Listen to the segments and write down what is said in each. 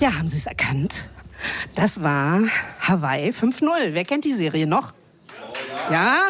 Ja, haben Sie es erkannt? Das war Hawaii 5.0. Wer kennt die Serie noch? Ja?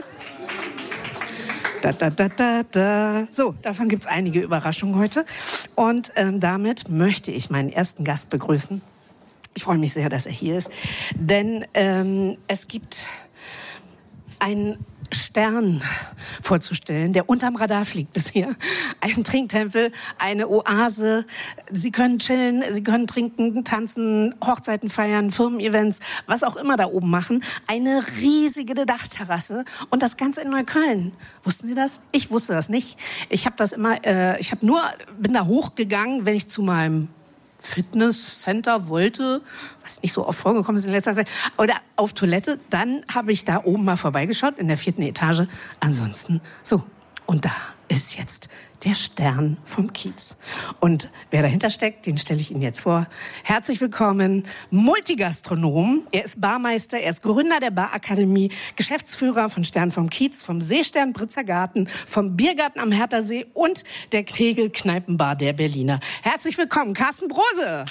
So, davon gibt es einige Überraschungen heute. Und damit möchte ich meinen ersten Gast begrüßen. Ich freue mich sehr, dass er hier ist. Denn es gibt einen Stern vorzustellen, der unterm Radar fliegt bisher. Ein Trinktempel, eine Oase. Sie können chillen, Sie können trinken, tanzen, Hochzeiten feiern, Firmen-Events, was auch immer da oben machen. Eine riesige Dachterrasse und das Ganze in Neukölln. Wussten Sie das? Ich wusste das nicht. Ich habe das immer, bin da hochgegangen, wenn ich zu meinem Fitnesscenter wollte, was nicht so oft vorgekommen ist in letzter Zeit, oder auf Toilette, dann habe ich da oben mal vorbeigeschaut, in der 4. Etage. Ansonsten, so, und da ist jetzt der Stern vom Kiez. Und wer dahinter steckt, den stelle ich Ihnen jetzt vor. Herzlich willkommen, Multigastronom. Er ist Barmeister, er ist Gründer der Barakademie, Geschäftsführer von Stern vom Kiez, vom Seestern Britzer Garten, vom Biergarten am Herthasee und der Kegel-Kneipenbar der Berliner. Herzlich willkommen, Carsten Brose.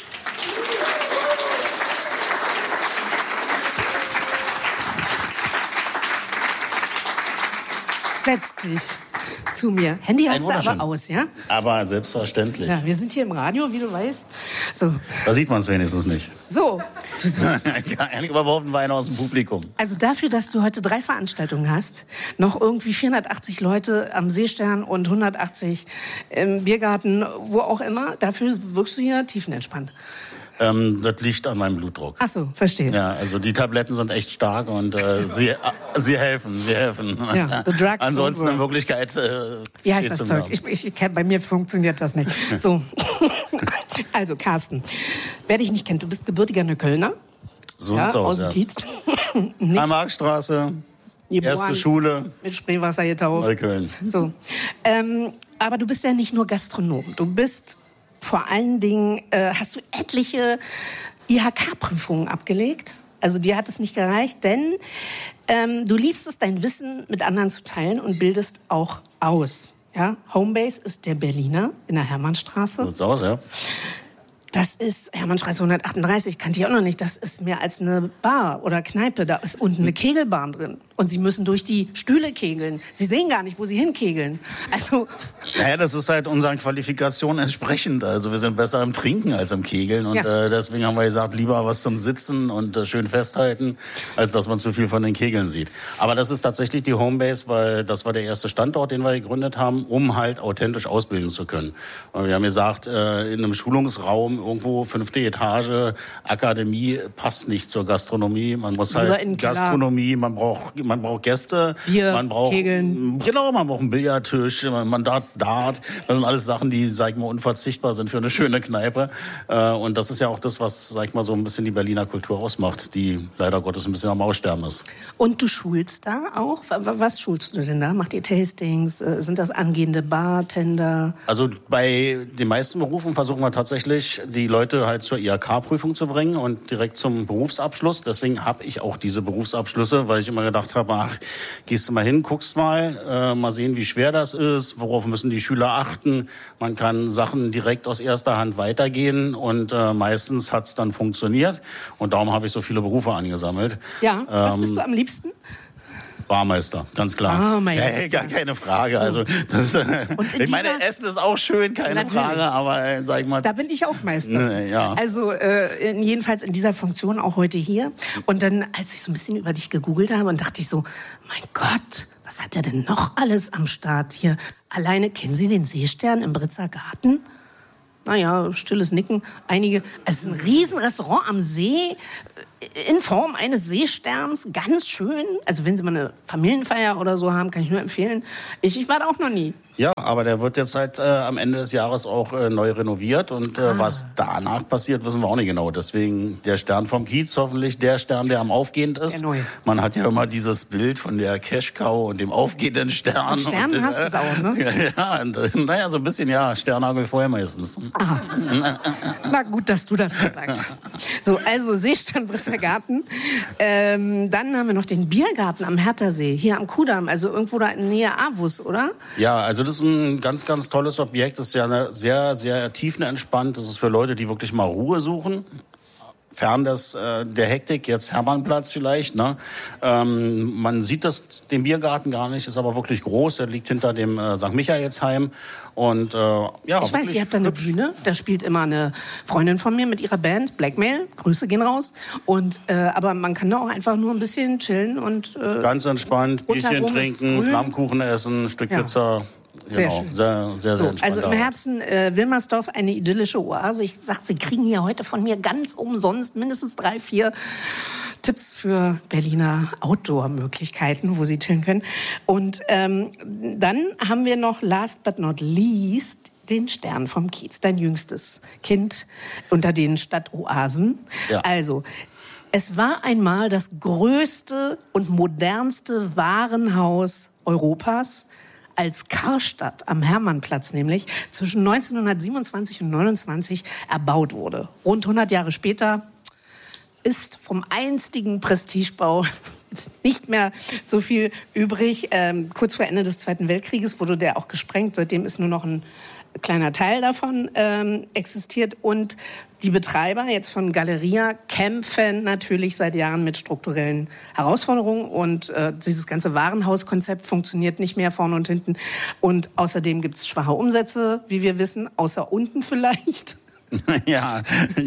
Setz dich zu mir. Handy hast du aber aus, ja? Aber selbstverständlich. Ja, wir sind hier im Radio, wie du weißt. So. Da sieht man es wenigstens nicht. So. Ja, ehrlich behaupten wir einer aus dem Publikum. Also dafür, dass du heute 3 Veranstaltungen hast, noch irgendwie 480 Leute am Seestern und 180 im Biergarten, wo auch immer, dafür wirkst du hier tiefenentspannt. Das liegt an meinem Blutdruck. Ach so, verstehe. Ja, also die Tabletten sind echt stark und sie helfen. Ja, the drugs ansonsten in Wirklichkeit wie heißt das Zeug? Bei mir funktioniert das nicht. So. Also, Carsten, wer dich nicht kennt, du bist gebürtiger Neuköllner. So sieht's aus, aus dem Kiez. Marktstraße, erste Schule. Mit Spreewasser getauft. Neukölln. So. Aber du bist ja nicht nur Gastronom. Du bist vor allen Dingen, hast du etliche IHK-Prüfungen abgelegt. Also dir hat es nicht gereicht, denn du liebst es, dein Wissen mit anderen zu teilen und bildest auch aus. Ja? Homebase ist der Berliner in der Hermannstraße. So sieht's aus, ja. Das ist Hermannstraße 138, kannte ich auch noch nicht. Das ist mehr als eine Bar oder Kneipe. Da ist unten eine Kegelbahn drin. Und sie müssen durch die Stühle kegeln. Sie sehen gar nicht, wo sie hinkegeln. Also naja, das ist halt unseren Qualifikationen entsprechend. Also wir sind besser im Trinken als im Kegeln. Und deswegen haben wir gesagt, lieber was zum Sitzen und schön festhalten, als dass man zu viel von den Kegeln sieht. Aber das ist tatsächlich die Homebase, weil das war der erste Standort, den wir gegründet haben, um halt authentisch ausbilden zu können. Und wir haben gesagt, in einem Schulungsraum irgendwo 5. Etage, Akademie passt nicht zur Gastronomie. Man muss halt Gastronomie, man braucht Gäste, Bier, man braucht Kegeln. Genau, man braucht einen Billardtisch, man Dart. Das sind alles Sachen, die, sag ich mal, unverzichtbar sind für eine schöne Kneipe. Und das ist ja auch das, was, sag ich mal, so ein bisschen die Berliner Kultur ausmacht, die leider Gottes ein bisschen am Aussterben ist. Und du schulst da auch? Was schulst du denn da? Macht ihr Tastings? Sind das angehende Bartender? Also bei den meisten Berufen versuchen wir tatsächlich, die Leute halt zur IHK-Prüfung zu bringen und direkt zum Berufsabschluss. Deswegen habe ich auch diese Berufsabschlüsse, weil ich immer gedacht habe, ach, gehst du mal hin, guckst mal sehen, wie schwer das ist, worauf müssen die Schüler achten. Man kann Sachen direkt aus erster Hand weitergehen und meistens hat es dann funktioniert. Und darum habe ich so viele Berufe angesammelt. Ja, was bist du am liebsten? Barmeister, ganz klar. Barmeister. Ja, gar keine Frage. So. Also, ich meine, Essen ist auch schön, keine Natürlich. Frage, aber sag ich mal. Da bin ich auch Meister. Ja. Also jedenfalls in dieser Funktion auch heute hier. Und dann, als ich so ein bisschen über dich gegoogelt habe, und dachte ich so, mein Gott, was hat der denn noch alles am Start hier? Alleine, kennen Sie den Seestern im Britzer Garten? Naja, stilles Nicken. Einige. Es ist ein Riesenrestaurant am See in Form eines Seesterns. Ganz schön. Also wenn Sie mal eine Familienfeier oder so haben, kann ich nur empfehlen. Ich war da auch noch nie. Ja, aber der wird jetzt halt am Ende des Jahres auch neu renoviert. Und was danach passiert, wissen wir auch nicht genau. Deswegen der Stern vom Kiez, hoffentlich der Stern, der am Aufgehend ist. Man hat ja immer dieses Bild von der Cash-Cow und dem aufgehenden Stern. Und Stern hast du es auch, ne? Ja, naja, so ein bisschen, ja. Sternhagel vorher meistens. Aha. Na gut, dass du das gesagt hast. So, also Seestern Britzer Garten. Dann haben wir noch den Biergarten am Herthasee, hier am Kudamm, also irgendwo da in Nähe Aarhus, oder? Ja, also das ist ein ganz, ganz tolles Objekt. Das ist ja sehr, sehr tiefenentspannt. Das ist für Leute, die wirklich mal Ruhe suchen. fern der Hektik, jetzt Hermannplatz vielleicht. Ne? Man sieht den Biergarten gar nicht, ist aber wirklich groß. Der liegt hinter dem St. Michaelsheim. Und, ja, ich weiß, ihr habt da eine Bühne, da spielt immer eine Freundin von mir mit ihrer Band, Blackmail, Grüße gehen raus. Und, aber man kann da auch einfach nur ein bisschen chillen und ganz entspannt, Bierchen trinken, Flammkuchen essen, ein Stück Pizza. Sehr genau, schön. Sehr entspannt. Also im Herzen Wilmersdorf eine idyllische Oase. Ich sag, Sie kriegen hier heute von mir ganz umsonst mindestens 3, 4 Tipps für Berliner Outdoor-Möglichkeiten, wo Sie chillen können. Und dann haben wir noch last but not least den Stern vom Kiez, dein jüngstes Kind unter den Stadtoasen. Ja. Also, es war einmal das größte und modernste Warenhaus Europas, als Karstadt am Hermannplatz nämlich zwischen 1927 und 1929 erbaut wurde. Rund 100 Jahre später ist vom einstigen Prestigebau jetzt nicht mehr so viel übrig. Kurz vor Ende des Zweiten Weltkrieges wurde der auch gesprengt. Seitdem ist nur noch ein kleiner Teil davon existiert. Und die Betreiber jetzt von Galeria kämpfen natürlich seit Jahren mit strukturellen Herausforderungen. Und dieses ganze Warenhauskonzept funktioniert nicht mehr vorne und hinten. Und außerdem gibt es schwache Umsätze, wie wir wissen, außer unten vielleicht. Ja,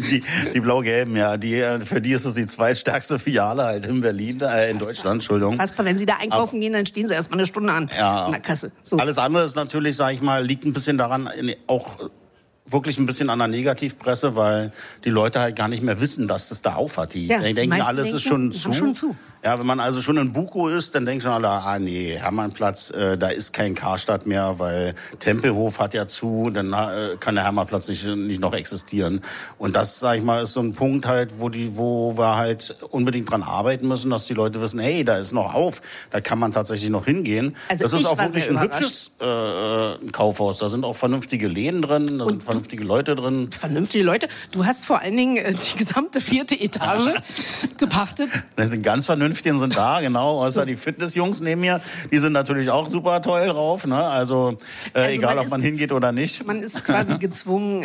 die blau-gelben, ja, für die ist es die zweitstärkste Filiale halt in Berlin, in Deutschland, Entschuldigung. Fassbar, wenn Sie da einkaufen gehen, dann stehen Sie erst mal eine Stunde an der Kasse. So. Alles andere ist natürlich, sag ich mal, liegt ein bisschen daran, auch wirklich ein bisschen an der Negativpresse, weil die Leute halt gar nicht mehr wissen, dass das da aufhat. Die denken, alles ist schon zu. Ja, wenn man also schon in Buko ist, dann denkt man alle, nee, Hermannplatz, da ist kein Karstadt mehr, weil Tempelhof hat ja zu, dann kann der Hermannplatz nicht noch existieren. Und das, sag ich mal, ist so ein Punkt halt, wo wir halt unbedingt dran arbeiten müssen, dass die Leute wissen, hey, da ist noch auf, da kann man tatsächlich noch hingehen. Also das ist auch wirklich ein hübsches Kaufhaus. Da sind auch vernünftige Läden drin, da sind vernünftige Leute drin. Vernünftige Leute? Du hast vor allen Dingen die gesamte 4. Etage gepachtet. Das sind ganz vernünftigen sind da, genau, außer die Fitnessjungs neben mir, die sind natürlich auch super toll drauf, ne? Also egal, ob man hingeht oder nicht. Man ist quasi gezwungen,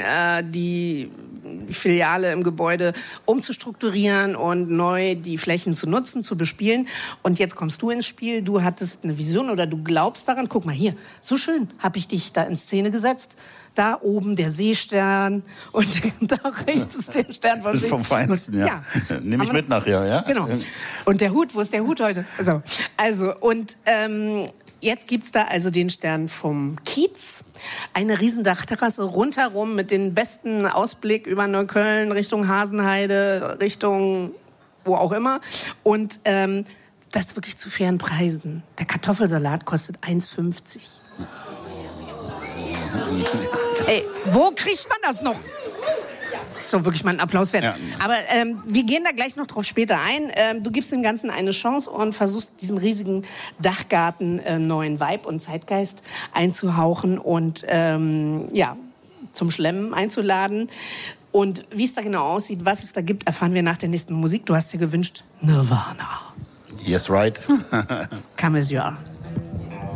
die Filiale im Gebäude umzustrukturieren und neu die Flächen zu nutzen, zu bespielen. Und jetzt kommst du ins Spiel, du hattest eine Vision oder du glaubst daran, guck mal hier, so schön habe ich dich da in Szene gesetzt. Da oben der Seestern und da rechts ist der Stern. Das ist vom Feinsten, ja. Nehme ich mit nachher, ja? Genau. Und der Hut, wo ist der Hut heute? Also und jetzt gibt's da also den Stern vom Kiez. Eine Riesendachterrasse rundherum mit dem besten Ausblick über Neukölln, Richtung Hasenheide, Richtung wo auch immer. Und das wirklich zu fairen Preisen. Der Kartoffelsalat kostet 1,50. Ey, wo kriegt man das noch? Das ist doch wirklich mal ein Applaus wert. Ja. Aber wir gehen da gleich noch drauf später ein. Du gibst dem Ganzen eine Chance und versuchst diesen riesigen Dachgarten neuen Vibe und Zeitgeist einzuhauchen und zum Schlemmen einzuladen. Und wie es da genau aussieht, was es da gibt, erfahren wir nach der nächsten Musik. Du hast dir gewünscht Nirvana. Yes, right. Come as you are.